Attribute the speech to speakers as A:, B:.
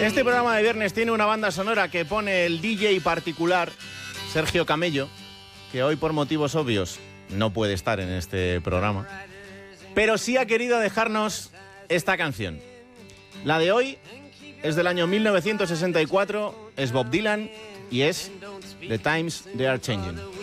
A: Este programa de viernes tiene una banda sonora que pone el DJ particular, Sergio Camello, que hoy por motivos obvios no puede estar en este programa, pero sí ha querido dejarnos esta canción. La de hoy es del año 1964, es Bob Dylan y es The Times They Are Changing.